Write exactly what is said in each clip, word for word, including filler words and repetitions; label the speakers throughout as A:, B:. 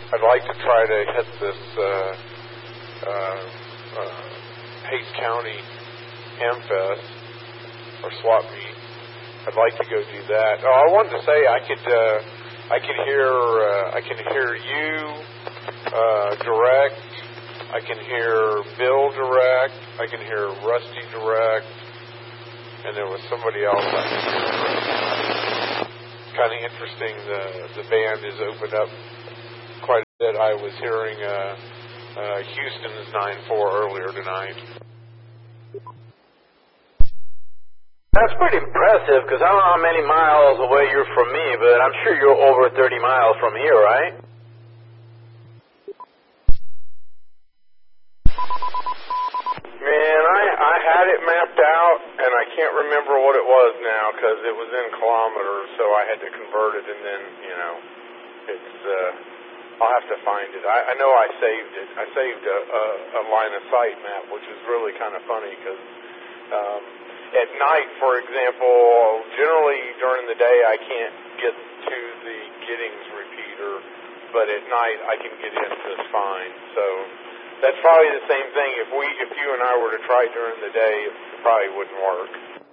A: I'd like to try to hit this uh, uh, uh, Hays County Hamfest or swap meet. I'd like to go do that. Oh, I wanted to say I could uh, I could hear uh, I can hear you uh, direct. I can hear Bill direct. I can hear Rusty direct. And there was somebody else I could hear. Kind of interesting. The the band is opened up quite a bit. I was hearing uh, uh, Houston's nine four earlier tonight.
B: That's pretty impressive, because I don't know how many miles away you're from me, but I'm sure you're over thirty miles from here, right?
A: Man, I, I had it mapped out, and I can't remember what it was now, because it was in kilometers, so I had to convert it, and then, you know, it's, uh, I'll have to find it. I, I know I saved it. I saved a, a, a line of sight map, which is really kind of funny, because, um, at night, for example, generally during the day I can't get to the Giddings repeater, but at night I can get in just fine. So that's probably the same thing. If we, if you and I were to try during the day, it probably wouldn't work.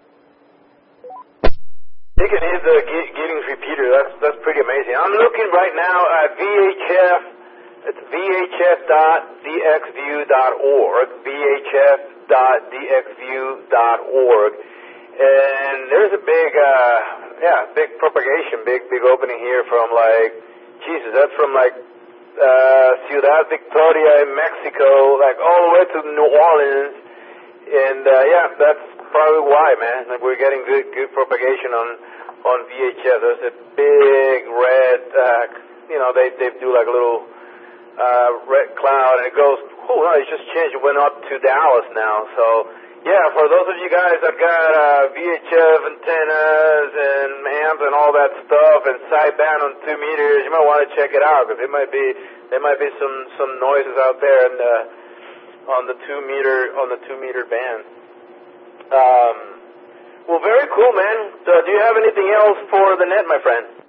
B: You can hit the Giddings repeater. That's that's pretty amazing. I'm looking right now at V H F. It's V H F dot D X view dot org. V H F dot D X view dot org, and there's a big, uh, yeah, big propagation, big, big opening here from like, Jesus, that's from like uh, Ciudad Victoria in Mexico, like all the way to New Orleans, and uh, yeah, that's probably why, man. Like we're getting good, good propagation on on V H F. There's a big red, uh, you know, they they do like a little uh, red cloud, and it goes. Oh, no, it just changed. It went up to Dallas now. So, yeah, for those of you guys that got uh, V H F antennas and amps and all that stuff and sideband on two meters, you might want to check it out, because it might be there might be some, some noises out there in the, on the two meter on the two meter band. Um, well, very cool, man. So, do you have anything else for the net, my friend?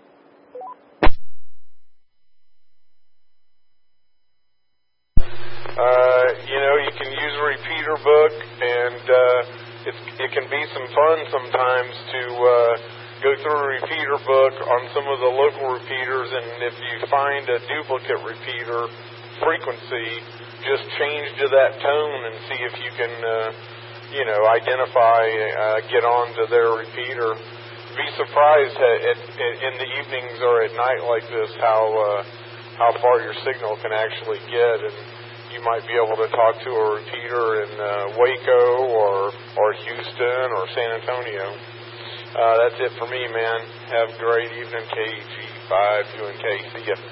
A: Uh, you know, you can use a repeater book, and uh, it's, it can be some fun sometimes to uh, go through a repeater book on some of the local repeaters, and if you find a duplicate repeater frequency, just change to that tone and see if you can, uh, you know, identify, uh, get onto their repeater. Be surprised at, at, at, in the evenings or at night like this how uh, how far your signal can actually get, and you might be able to talk to a repeater in uh, Waco or or Houston or San Antonio. Uh, that's it for me, man. Have a great evening, K G five, U N K. See ya.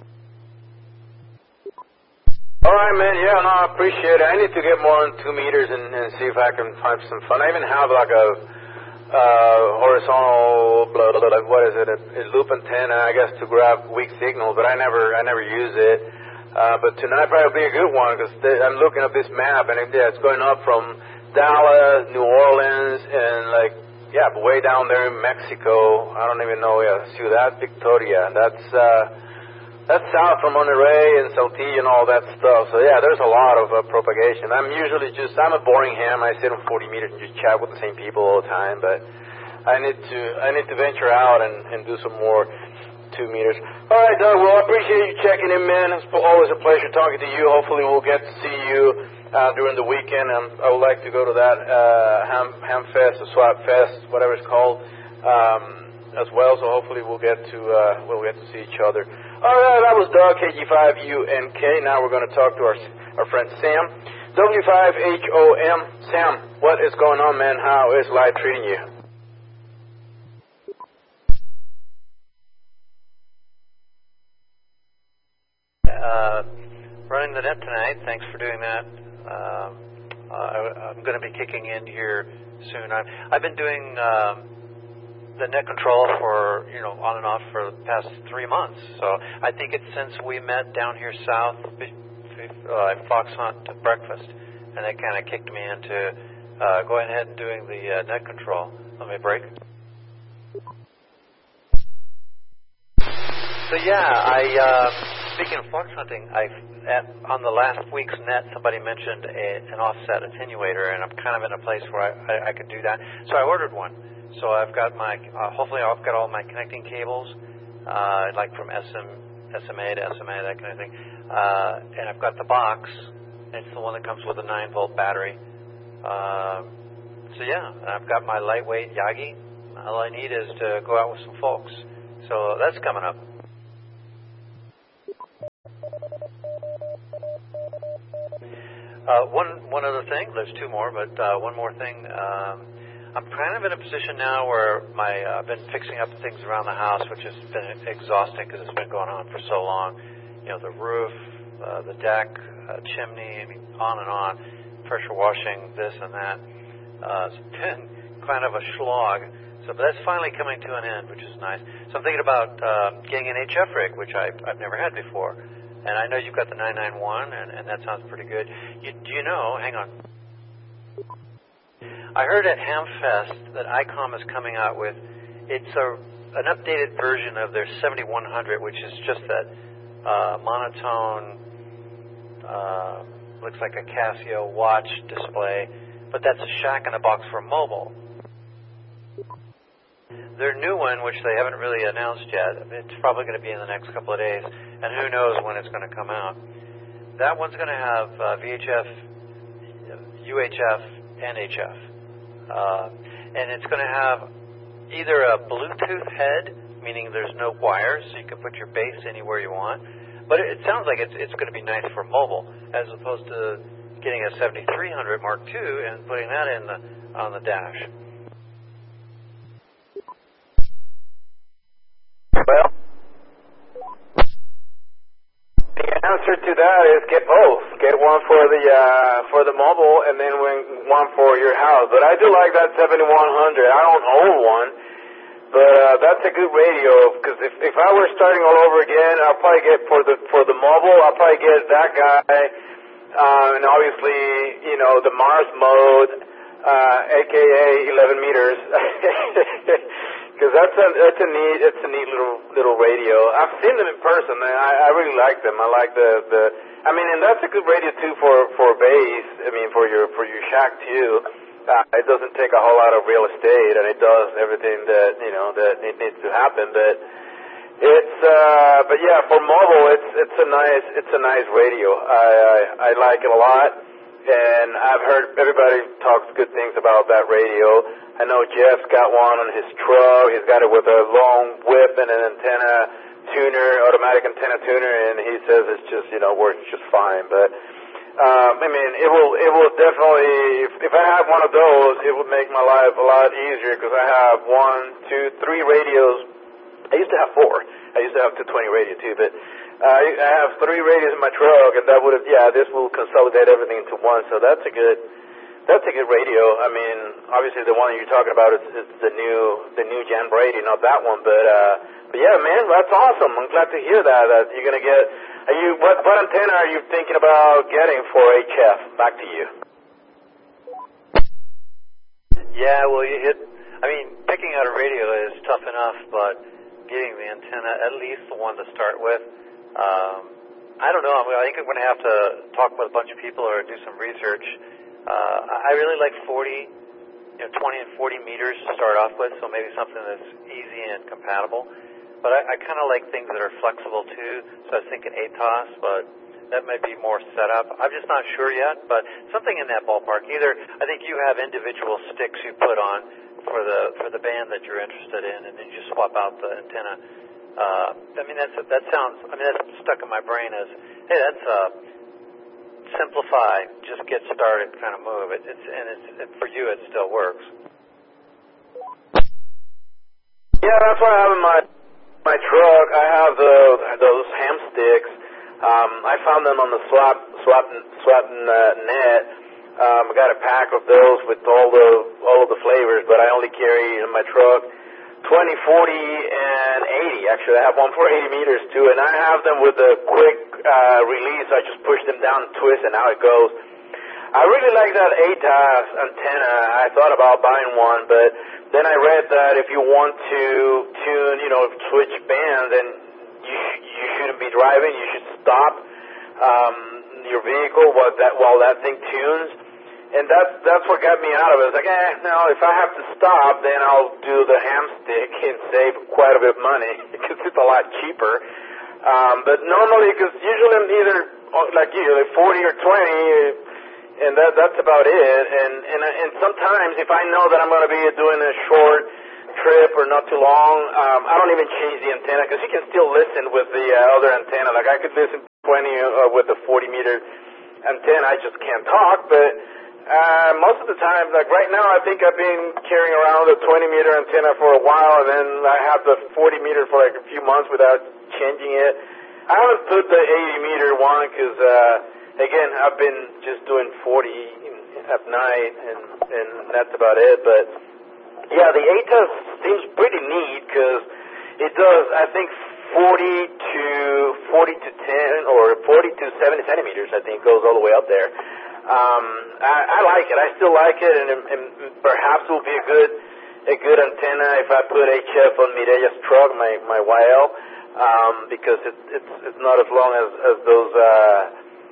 B: All right, man. Yeah, no, I appreciate it. I need to get more on two meters and, and see if I can find some fun. I even have like a uh, horizontal, blah, blah, blah, what is it, a, a loop antenna, I guess, to grab weak signal, but I never, I never use it. Uh, but tonight probably be a good one, because I'm looking at this map, and it, yeah, it's going up from Dallas, New Orleans, and like, yeah, way down there in Mexico. I don't even know, yeah, Ciudad Victoria. That's uh, that's south from Monterrey and Saltillo and all that stuff. So yeah, there's a lot of uh, propagation. I'm usually just, I'm a boring ham. I sit on forty meters and just chat with the same people all the time. But I need to, I need to venture out and, and do some more two meters. All right, Doug, well, I appreciate you checking in, man. It's always a pleasure talking to you. Hopefully we'll get to see you uh, during the weekend. Um, I would like to go to that uh, Ham, Ham Fest or Swap Fest, whatever it's called, um, as well. So hopefully we'll get to uh, we'll get to see each other. All right, that was Doug, K G five U N K. Now we're going to talk to our our friend Sam, W five H O M. Sam, what is going on, man? How is life treating you?
C: Uh, running the net tonight. Thanks for doing that. Um, uh, I'm going to be kicking in here soon. I've, I've been doing um, the net control for, you know, on and off for the past three months. So I think it's since we met down here south uh, at Fox Hunt breakfast, and that kind of kicked me into uh, going ahead and doing the uh, net control. Let me break. So yeah, I. Uh, speaking of flux hunting, I at, on the last week's net, somebody mentioned a, an offset attenuator, and I'm kind of in a place where I, I, I could do that. So I ordered one. So I've got my, uh, hopefully I've got all my connecting cables, uh, like from S M, S M A to S M A, that kind of thing. Uh, and I've got the box. It's the one that comes with a nine volt battery. Uh, so yeah, I've got my lightweight Yagi. All I need is to go out with some folks. So that's coming up. Uh, one one other thing, there's two more, but uh, one more thing. Um, I'm kind of in a position now where my uh, I've been fixing up things around the house, which has been exhausting because it's been going on for so long. You know, the roof, uh, the deck, uh, chimney, I mean, on and on, pressure washing, this and that. Uh, it's been kind of a slog. So, but that's finally coming to an end, which is nice. So I'm thinking about uh, getting an H F rig, which I, I've never had before. And I know you've got the nine ninety-one, and, and that sounds pretty good. You, do you know, hang on. I heard at HamFest that ICOM is coming out with, it's a, an updated version of their seventy-one hundred, which is just that uh, monotone, uh, looks like a Casio watch display, but that's a shack-in-a-box for mobile. Their new one, which they haven't really announced yet, it's probably going to be in the next couple of days, and who knows when it's going to come out. That one's going to have uh, V H F, U H F, and H F. Uh, and it's going to have either a Bluetooth head, meaning there's no wires, so you can put your bass anywhere you want. But it, it sounds like it's, it's going to be nice for mobile, as opposed to getting a seventy-three hundred Mark two and putting that in the, on the dash.
B: Well, the answer to that is get both. Get one for the uh, for the mobile, and then one for your house. But I do like that seventy-one hundred. I don't own one, but uh, that's a good radio. Because if if I were starting all over again, I'll probably get for the for the mobile. I'll probably get that guy, uh, and obviously, you know, the Mars mode, uh, aka eleven meters. Because that's a that's a neat it's a neat little little radio. I've seen them in person, and I, I really like them. I like the, the I mean, and that's a good radio too for for bass. I mean, for your for your shack too. Uh, it doesn't take a whole lot of real estate, and it does everything that you know that it needs to happen. But it's uh, but yeah, for mobile, it's it's a nice it's a nice radio. I I, I like it a lot, and I've heard everybody talks good things about that radio. I know Jeff's got one on his truck. He's got it with a long whip and an antenna tuner, automatic antenna tuner, and he says it's just, you know, works just fine. But, um, I mean, it will it will definitely, if, if I have one of those, it would make my life a lot easier because I have one, two, three radios. I used to have four. I used to have two twenty radio too, but uh, I have three radios in my truck, and that would have, yeah, this will consolidate everything into one, so that's a good... That's a good radio. I mean, obviously the one that you're talking about is, is the new the new Jan Brady, not that one. But uh, but yeah, man, that's awesome. I'm glad to hear that. That you're gonna get. Are you what what antenna are you thinking about getting for H F? Back to you.
C: Yeah, well, you hit. I mean, picking out a radio is tough enough, but getting the antenna, at least the one to start with. Um, I don't know. I, mean, I think I'm going to have to talk with a bunch of people or do some research. Uh, I really like forty, you know, twenty and forty meters to start off with, so maybe something that's easy and compatible. But I, I kind of like things that are flexible too, so I was thinking A T O S, but that might be more set up. I'm just not sure yet, but something in that ballpark. Either I think you have individual sticks you put on for the for the band that you're interested in, and then you swap out the antenna. Uh, I mean, that's that sounds. I mean, that's stuck in my brain as, hey, that's a uh, simplify, just get started kind of move. It, it's and it's it, for you, it still works.
B: Yeah, that's what I have in my my truck. I have the those ham sticks. Um, I found them on the swap swap swap uh, net. Um, I got a pack of those with all the all of the flavors, but I only carry in my truck twenty, forty, and eighty. Actually, I have one for eighty meters too, and I have them with a quick uh, release. I just push them down and twist, and out it goes. I really like that A T O S antenna. I thought about buying one, but then I read that if you want to tune, you know, switch bands, then you, you shouldn't be driving, you should stop um, your vehicle while that while that thing tunes. And that's that's what got me out of it. It's like, eh, no, if I have to stop, then I'll do the ham stick and save quite a bit of money because it's a lot cheaper. Um, but normally, because usually I'm either like you, like forty or twenty, and that that's about it. And and and sometimes if I know that I'm going to be doing a short trip or not too long, um, I don't even change the antenna because you can still listen with the uh, other antenna. Like I could listen twenty uh, with the forty meter antenna. I just can't talk, but. Uh, most of the time, like right now, I think I've been carrying around a twenty meter antenna for a while, and then I have the forty meter for like a few months without changing it. I haven't put the eighty meter one because, uh, again, I've been just doing forty at night, and, and that's about it. But yeah, the A T A S seems pretty neat because it does, I think, forty to forty to ten or forty to seventy centimeters. I think goes all the way up there. Um, I, I like it. I still like it, and, and perhaps it will be a good, a good antenna if I put H F on Mireya's truck, my my Y L, um, because it, it's it's not as long as as those uh,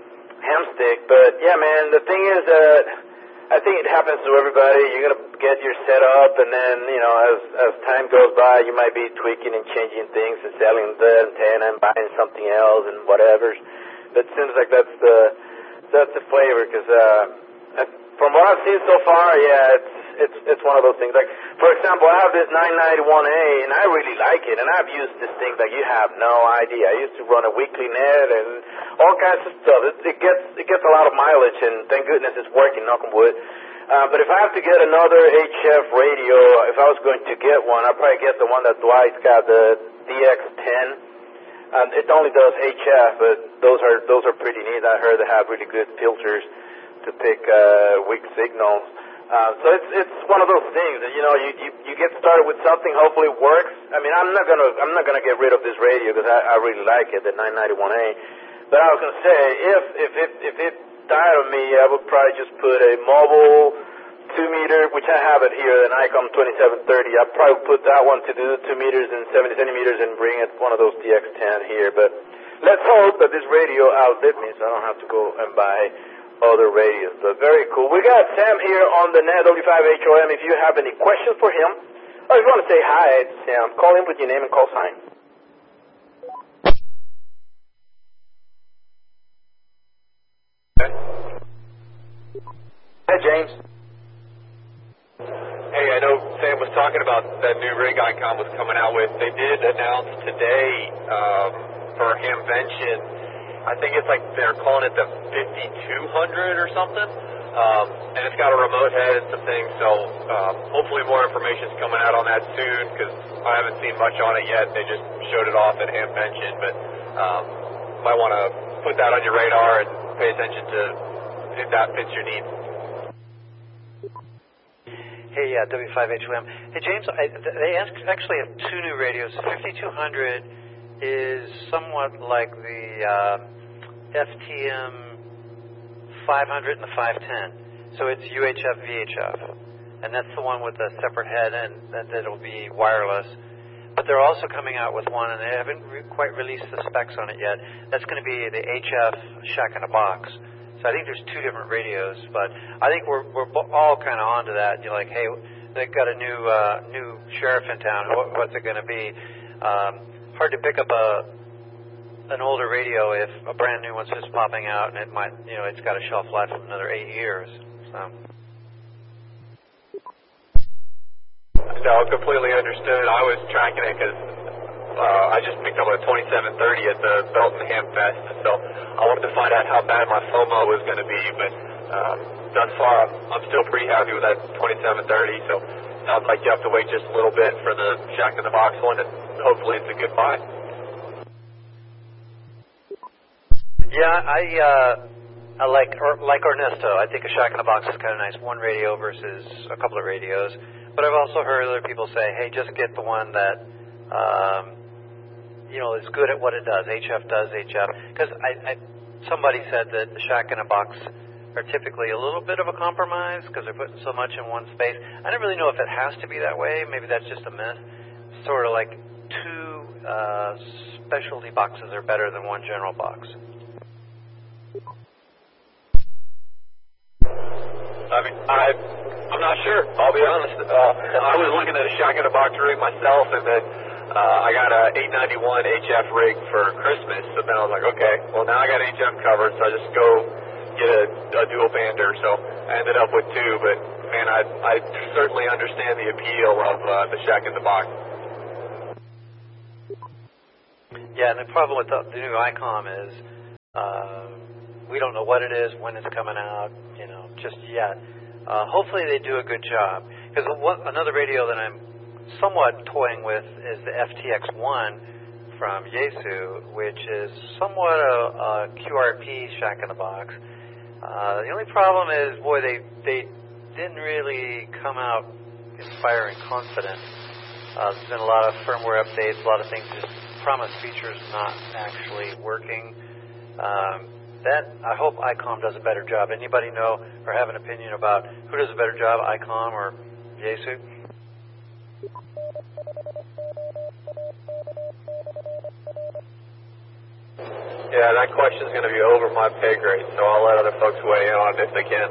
B: ham stick. But yeah, man, the thing is that I think it happens to everybody. You're gonna get your setup, and then you know, as as time goes by, you might be tweaking and changing things and selling the antenna and buying something else and whatever. But it seems like that's the That's the flavor, because uh, from what I've seen so far, yeah, it's it's it's one of those things. Like, for example, I have this nine ninety-one A, and I really like it, and I've used this thing like you have no idea. I used to run a weekly net and all kinds of stuff. It, it gets it gets a lot of mileage, and thank goodness it's working, knock on wood. Uh, but if I have to get another H F radio, if I was going to get one, I'd probably get the one that Dwight's got, the D X ten. Um, it only does H F, but those are those are pretty neat. I heard they have really good filters to pick uh, weak signals. Uh, so it's it's one of those things that you know you, you you get started with something, hopefully it works. I mean, I'm not gonna I'm not gonna get rid of this radio because I, I really like it, the nine ninety-one A. But I was gonna say if if it if it died on me, I would probably just put a mobile two meter, which I have it here, the Nikon twenty-seven thirty. I'd probably put that one to do two meters and seventy centimeters and bring it one of those D X ten here. But let's hope that this radio outlives me so I don't have to go and buy other radios. But very cool. We got Sam here on the net, W five H O M. If you have any questions for him, or if you want to say hi to Sam, call him with your name and call sign. Hi, James.
D: Hey, I know Sam was talking about that new rig Icon was coming out with. They did announce today um, for Hamvention, I think it's like they're calling it the fifty-two hundred or something, um, and it's got a remote head and some things, so um, hopefully more information is coming out on that soon, because I haven't seen much on it yet. They just showed it off at Hamvention, but um, might want to put that on your radar and pay attention to if that fits your needs.
C: Hey, uh, W five H O M. Hey, James, I, they actually have two new radios. The fifty-two hundred is somewhat like the uh, F T M five hundred and the five ten. So it's U H F, V H F. And that's the one with the separate head, and that it'll be wireless. But they're also coming out with one, and they haven't re- quite released the specs on it yet. That's going to be the H F Shack in a Box. So I think there's two different radios, but I think we're we're all kind of onto that. You're like, hey, they've got a new uh, new sheriff in town. What, what's it going to be? Um, hard to pick up a an older radio if a brand new one's just popping out, and it might, you know, it's got a shelf life of another eight years. So.
D: No, completely understood. I was tracking it because uh, I just picked up a twenty-seven thirty at the Belton Ham Fest, so I wanted to find out how bad my FOMO was going to be, but uh, thus far I'm, I'm still pretty happy with that twenty-seven thirty, so sounds like you have to wait just a little bit for the Shack in the Box one, and hopefully it's a good buy.
C: Yeah, I uh, I like or, like Ernesto. I think a Shack in the Box is kind of nice, one radio versus a couple of radios. But I've also heard other people say, hey, just get the one that um, you know, is good at what it does. H F does H F. Because I, I, somebody said that the Shack in a Box are typically a little bit of a compromise because they're putting so much in one space. I don't really know if it has to be that way. Maybe that's just a myth. Sort of like two uh, specialty boxes are better than one general box?
D: I mean, I, I'm not sure. I'll be honest. Uh, I was looking at a shack in a box rig myself, and then uh, I got a eight ninety-one H F rig for Christmas. So then I was like, okay, well now I got H F covered, so I just go get a, a dual bander. So I ended up with two, but man, I, I certainly understand the appeal of uh, the shack in the box.
C: Yeah, and the problem with the, the new ICOM is uh, we don't know what it is, when it's coming out, you know, just yet. Uh, hopefully they do a good job. Because another radio that I'm somewhat toying with is the F T X one from Yaesu, which is somewhat a, a Q R P shack in the box. Uh, the only problem is, boy, they they didn't really come out inspiring confident. Uh, there's been a lot of firmware updates, a lot of things just promise features not actually working. Um, that I hope ICOM does a better job. Anybody know or have an opinion about who does a better job, ICOM or Yaesu?
D: Yeah, that question is going to be over my pay grade, so I'll let other folks weigh in on it if they can.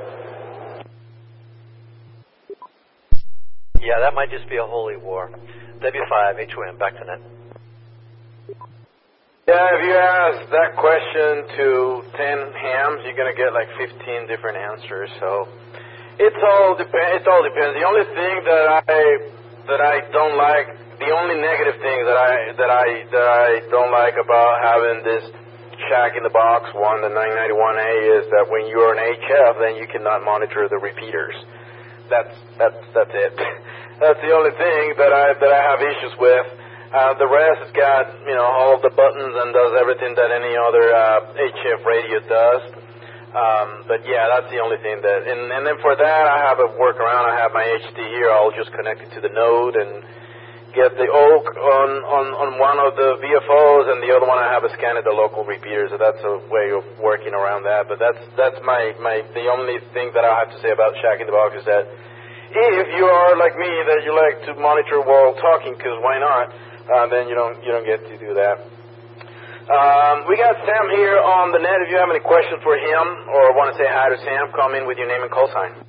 C: Yeah, that might just be a holy war. W five, H O M, back to net.
B: Yeah, if you ask that question to ten hams, you're going to get like fifteen different answers. So it's all depend. It all depends. The only thing that I that I don't like, the only negative thing that I that I that I don't like about having this shack in the box one, the nine ninety-one A, is that when you're an H F, then you cannot monitor the repeaters. That's that's that's it. That's the only thing that I that I have issues with. Uh, the rest has got, you know, all of the buttons and does everything that any other uh, H F radio does. Um, but yeah, that's the only thing that, and, and then for that I have a workaround. I have my H D here. I'll just connect it to the node and get the oak on, on, on one of the V F Os, and the other one I have a scan at the local repeater. So that's a way of working around that. But that's that's my, my the only thing that I have to say about Shack in the Box is that if you are like me, that you like to monitor while talking, because why not? Uh, then you don't you don't get to do that. Um, we got Sam here on the net. If you have any questions for him or want to say hi to Sam, come in with your name and call sign.